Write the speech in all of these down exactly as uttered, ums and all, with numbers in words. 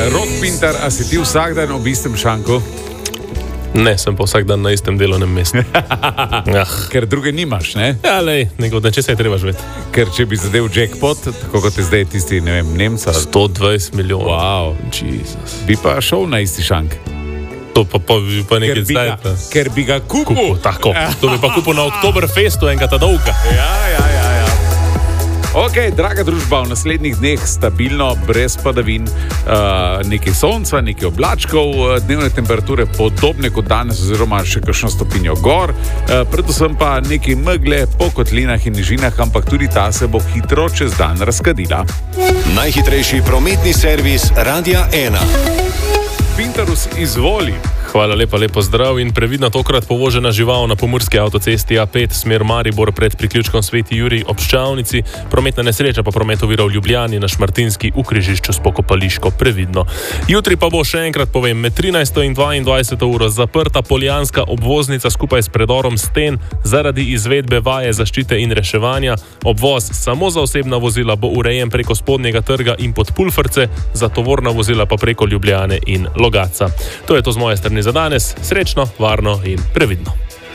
Rok Pintar, a si ti vsak dan ob istem šanku? Ne, sem pa vsak dan na istem delovnem mestu. Ja. Ker druge nimaš, ne? Ja, lej, nekaj, če se je treba živeti. Ker če bi zadev jackpot, tako kot je zdaj tisti, ne vem, Nemca. sto dvajset milijonov. Wow. Jezus. Bi pa šel na isti šank. To pa, pa, pa nekaj zdaj. Ker bi ga kupil. Kupu, tako. To bi pa kupil na Oktoberfestu enega ta dolga. Ja, ja, ja, ja. Ok, draga družba, v naslednjih dneh stabilno, brez padavin, uh, nekaj sonca, nekaj oblačkov, dnevne temperature podobne kot danes, oziroma še kakšno stopinjo gor, uh, predvsem pa nekaj megle po kotlinah in nižinah, ampak tudi ta se bo hitro čez dan razkadila. Najhitrejši prometni servis Radia ena. Pintarus, izvoli. Hvala lepa, lepo zdrav in previdno tokrat povožena žival na pomurski avtocesti A pet, smer Maribor pred priključkom Sveti Jurij ob Ščavnici, prometna nesreča pa promet ovira v Ljubljani na Šmartinski v križišču s Pokopališko, previdno. Jutri pa bo še enkrat povem, med trinajsto in dvaindvajseto uro zaprta Poljanska obvoznica skupaj s predorom Sten zaradi izvedbe vaje zaščite in reševanja. Obvoz samo za osebna vozila bo urejen preko Spodnjega trga in pod Pulfrce, za tovorna vozila pa preko Ljubljane in Logatca. To je to z moje strani za danes. Srečno, varno in previdno.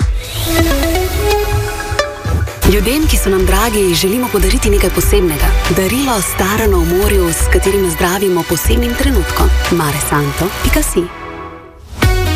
Ljudem, ki so nam dragi, želimo podariti nekaj posebnega. Darilo starano v morju, s katerim zdravimo posebnim trenutkom. Mare Santo pika si.